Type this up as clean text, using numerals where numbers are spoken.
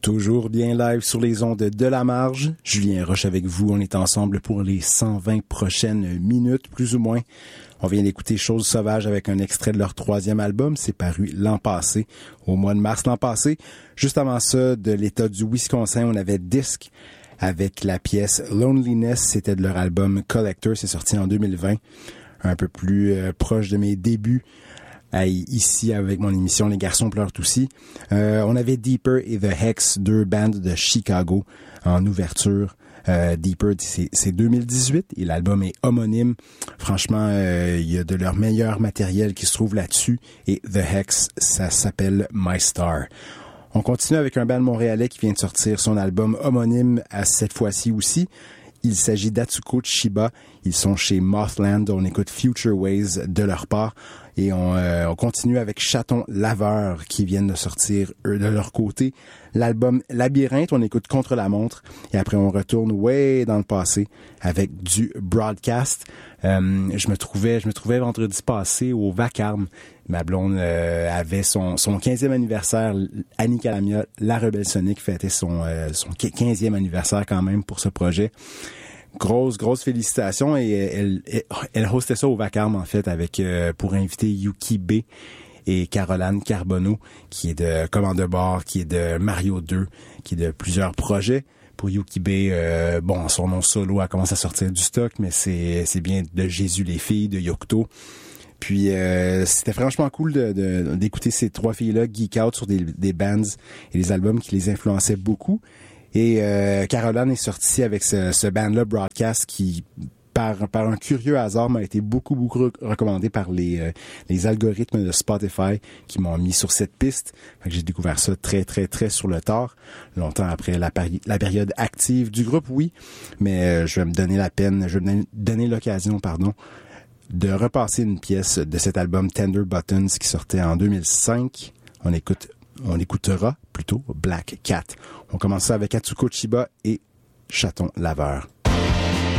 Toujours bien live sur les ondes de la marge. Julien Roche avec vous. On est ensemble pour les 120 prochaines minutes, plus ou moins. On vient d'écouter Chose Sauvage avec un extrait de leur 3e album. C'est paru l'an passé, au mois de mars l'an passé. Juste avant ça, de l'État du Wisconsin, on avait Disc avec la pièce Loneliness. C'était de leur album Collector. C'est sorti en 2020. Un peu plus proche de mes débuts. Ici, avec mon émission Les Garçons pleurent aussi. On avait Deeper et The Hex, deux bandes de Chicago en ouverture. Deeper, c'est 2018 et l'album est homonyme. Franchement, il y a de leur meilleur matériel qui se trouve là-dessus. Et The Hex, ça s'appelle My Star. On continue avec un band montréalais qui vient de sortir son album homonyme à cette fois-ci aussi. Il s'agit d'Atsuko Chiba. Ils sont chez Mothland. On écoute Future Ways de leur part. Et on continue avec Chaton Laveur qui viennent de sortir, eux, de leur côté, l'album Labyrinthe. On écoute Contre la montre. Et après, on retourne way dans le passé avec du Broadcast. Je me trouvais vendredi passé au Vacarme. Ma blonde avait son 15e anniversaire. Annie Calamia, la Rebelle Sonique, fêtait son 15e anniversaire quand même pour ce projet. Grosse félicitations et elle hostait ça au Vacarme en fait avec pour inviter Yuki B et Caroline Carbonneau qui est de Commande de bord, qui est de Mario 2, qui est de plusieurs projets. Pour Yuki B, son nom solo a commencé à sortir du stock, mais c'est bien de Jésus les filles, de Yocto. Puis c'était franchement cool d'écouter ces trois filles-là geek out sur des bands et des albums qui les influençaient beaucoup. Et Caroline est sortie avec ce band-là, Broadcast, qui, par un curieux hasard, m'a été beaucoup recommandé par les algorithmes de Spotify qui m'ont mis sur cette piste. Fait que j'ai découvert ça très, très, très sur le tard, longtemps après la période active du groupe, oui. Mais je vais me donner l'occasion, de repasser une pièce de cet album Tender Buttons qui sortait en 2005. On écoutera plutôt Black Cat. On commence ça avec Atsuko Chiba et Chaton Laveur.